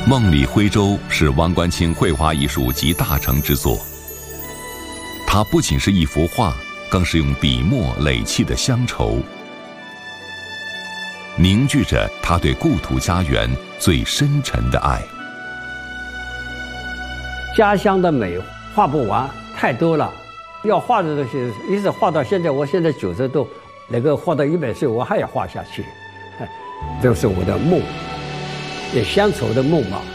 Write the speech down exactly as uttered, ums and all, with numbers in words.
《梦里徽州》是汪官清绘画艺术集大成之作。它不仅是一幅画，更是用笔墨垒砌的乡愁，凝聚着他对故土家园最深沉的爱。 家乡的美画不完，太多了。要画的东西一直画到现在，我现在九十多，能够画到一百岁，我还要画下去，这是我的梦，也乡愁的梦嘛。